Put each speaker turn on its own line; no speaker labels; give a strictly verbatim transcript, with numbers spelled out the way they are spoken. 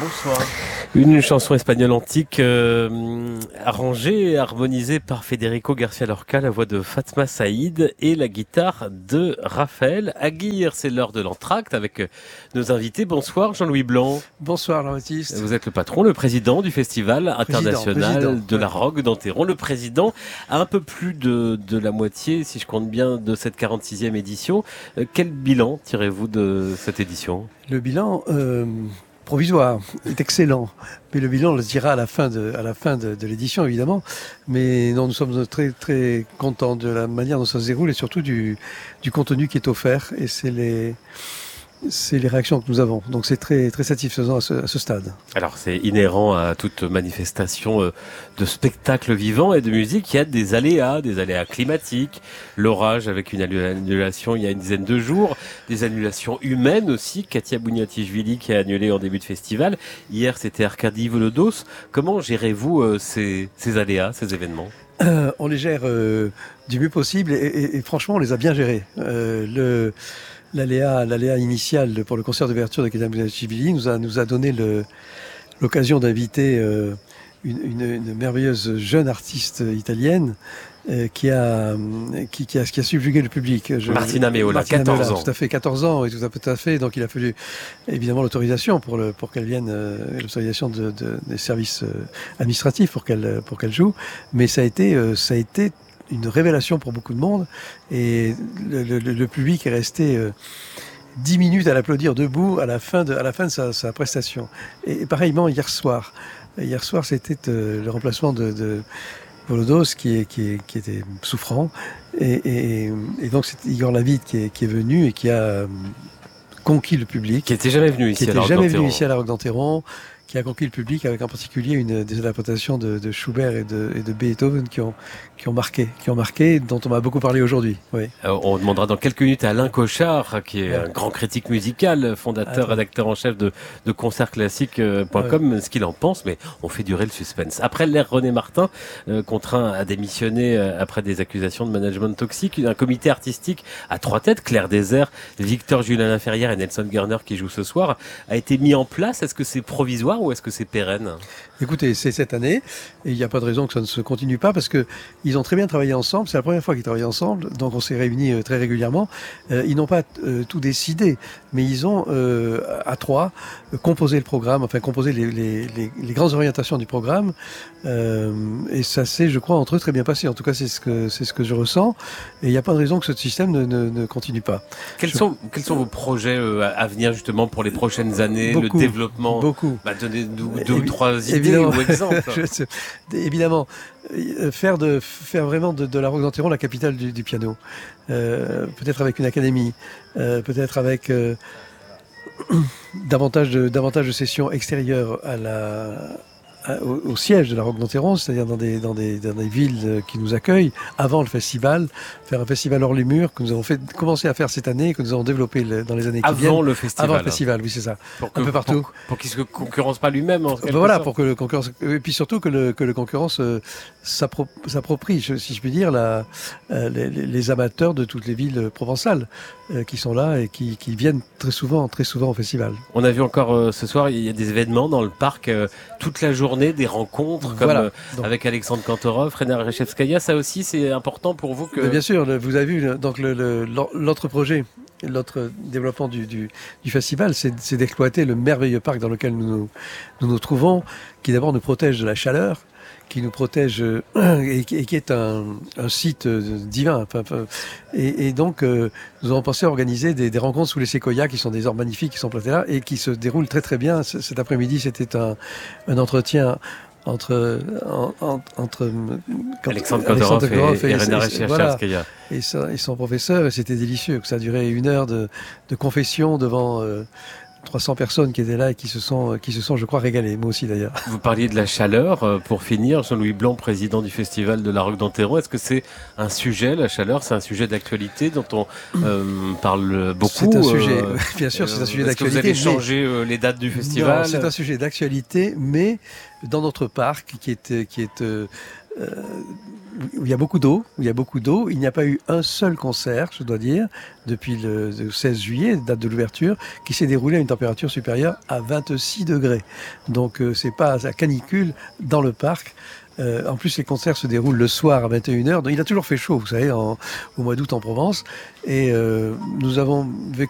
Bonsoir.
Une chanson espagnole antique euh, arrangée et harmonisée par Federico García Lorca, la voix de Fatma Saïd et la guitare de Raphaël Aguirre. C'est l'heure de l'entracte avec nos invités. Bonsoir Jean-Louis Blanc.
Bonsoir Jean-Baptiste.
Vous êtes le patron, le président du Festival international
président, président,
de la
ouais.
Roque d'Enterron. Le président a un peu plus de, de la moitié, si je compte bien, de cette quarante-sixième édition. Euh, quel bilan tirez-vous de cette édition ?
Le bilan euh, provisoire est excellent, mais le bilan on le dira à la fin de, à la fin de, de l'édition évidemment. Mais non, nous sommes très très contents de la manière dont ça se déroule et surtout du, du contenu qui est offert. Et c'est les C'est les réactions que nous avons. Donc c'est très, très satisfaisant à ce, à ce stade.
Alors c'est inhérent à toute manifestation de spectacle vivant et de musique. Il y a des aléas, des aléas climatiques, l'orage avec une annulation il y a une dizaine de jours, des annulations humaines aussi. Katia Bouniatichvili qui a annulé en début de festival. Hier c'était Arkady Volodos. Comment gérez-vous euh, ces, ces aléas, ces événements ?
euh, On les gère euh, du mieux possible et, et, et franchement on les a bien gérés. Euh, le... L'aléa, l'aléa initial pour le concert d'ouverture de Katia Bouniatichvili nous a, nous a donné le, l'occasion d'inviter euh, une, une, une merveilleuse jeune artiste italienne euh, qui, a, qui, qui, a, qui a subjugué le public. Je,
Martina Meola,
Martina
quatorze
Meola,
ans.
Tout à fait, quatorze ans, oui, tout à, tout à fait. Donc il a fallu évidemment l'autorisation pour, le, pour qu'elle vienne, euh, l'autorisation de, de, des services euh, administratifs pour qu'elle, pour qu'elle joue. Mais ça a été, euh, ça a été une révélation pour beaucoup de monde et le, le, le public est resté euh, dix minutes à l'applaudir debout à la fin de, à la fin de sa, sa prestation. Et, et pareillement hier soir. Hier soir, c'était euh, le remplacement de, de Volodos qui, est, qui, est, qui était souffrant. Et, et, et donc c'est Igor Lavid qui est, qui est venu et qui a euh, conquis le public.
Qui n'était jamais venu ici
qui
à la
était
Roque
jamais
d'Enterron.
venu ici à la Roque d'Enterron. Qui a conquis le public avec en particulier une des adaptations de, de Schubert et de, et de Beethoven qui ont, qui ont marqué, qui ont marqué, dont on m'a beaucoup parlé aujourd'hui. Oui.
Euh, on demandera dans quelques minutes à Alain Cochard, qui est
Ouais.
un grand critique musical, fondateur,
Attends.
rédacteur en chef de, de concertclassique point com,
Ouais.
ce qu'il en pense, mais on fait durer le suspense. Après l'ère René Martin, euh, contraint à démissionner euh, après des accusations de management toxique, un comité artistique à trois têtes, Claire Désert, Victor Julien Laferrière et Nelson Gerner qui jouent ce soir, a été mis en place. Est-ce que c'est provisoire ou est-ce que c'est pérenne ?
Écoutez, c'est cette année, et il n'y a pas de raison que ça ne se continue pas, parce que ils ont très bien travaillé ensemble, c'est la première fois qu'ils travaillent ensemble, donc on s'est réunis euh, très régulièrement. Euh, ils n'ont pas euh, tout décidé, mais ils ont, euh, à trois, euh, composé le programme, enfin composé les, les, les, les grandes orientations du programme, euh, et ça s'est, je crois, entre eux très bien passé. En tout cas, c'est ce que, c'est ce que je ressens, et il n'y a pas de raison que ce système ne, ne, ne continue pas.
Quels,
Je-
sont, quels sont vos projets euh, à venir justement pour les prochaines années,
Beaucoup,
le développement
Beaucoup.
bah, Donnez-nous deux ou
Évi-
trois idées
évidemment.
ou exemples.
Je sais. Évidemment, euh, faire, de, faire vraiment de, de la Roque d'Enterron la capitale du, du piano. Euh, peut-être avec une académie, euh, peut-être avec euh, davantage, de, davantage de sessions extérieures à la, à- au, au siège de la Roque d'Enterron, c'est-à-dire dans des, dans, des, dans des villes qui nous accueillent, avant le festival, faire un festival hors les murs que nous avons fait, commencé à faire cette année et que nous avons développé le- dans les années qui viennent.
Avant le festival.
Avant le festival, oui, c'est ça.
Pour
Un peu partout.
Pour, pour qu'il se concurrence pas lui-même. En quelque
Voilà,
sorte.
pour que le concurrence, et puis surtout que le, que le concurrence euh, s'appro- s'approprie, je- si je puis dire, la, euh, les, les- les amateurs de toutes les villes provençales euh, qui sont là et qui, qui viennent très souvent, très souvent au festival.
On a vu encore euh, ce soir, il y a des événements dans le parc euh, toute la journée, des rencontres comme
Voilà.
euh,
Donc,
avec Alexandre Kantorov, Rena Rechevskaya. Ça aussi, c'est important pour vous que.
mais bien sûr, le- vous avez vu le- donc le- le- l'autre projet, l'autre développement du, du, du festival, c'est c'est d'exploiter le merveilleux parc dans lequel nous nous, nous, nous trouvons, qui d'abord nous protège de la chaleur, qui nous protège euh, et, qui et qui est un, un site euh, divin. Enfin, enfin, et, et donc, euh, nous avons pensé à organiser des, des rencontres sous les séquoias, qui sont des arbres magnifiques, qui sont plantés là, et qui se déroulent très très bien. C- Cet après-midi, c'était un, un entretien entre, en- en- entre quand-
Alexandre Kantorov et, et, Rena
et- voilà,
Rechevskaya.
et, ça- et son professeur, et c'était délicieux. Ça a duré une heure de, de confession devant euh, trois cents personnes qui étaient là et qui se sont, qui se sont, je crois, régalées. Moi aussi, d'ailleurs.
Vous parliez de la chaleur. euh, Pour finir, Jean-Louis Blanc, président du Festival de la Roque d'Enterron, est-ce que c'est un sujet, la chaleur, c'est un sujet d'actualité dont on euh, parle beaucoup
C'est un sujet,
euh,
bien sûr, c'est un sujet
Est-ce que vous
d'actualité.
allez
mais-
changer euh, les dates du
Non,
festival?
c'est un sujet d'actualité, mais dans notre parc qui est, qui est euh, euh, où il y a beaucoup d'eau, où il y a beaucoup d'eau. Il n'y a pas eu un seul concert, je dois dire, depuis le, le seize juillet, date de l'ouverture, qui s'est déroulé à une température supérieure à vingt-six degrés. Donc euh, c'est pas la canicule dans le parc. Euh, en plus, les concerts se déroulent le soir à vingt et une heures. Donc, il a toujours fait chaud, vous savez, en, au mois d'août en Provence. Et euh, nous avons vécu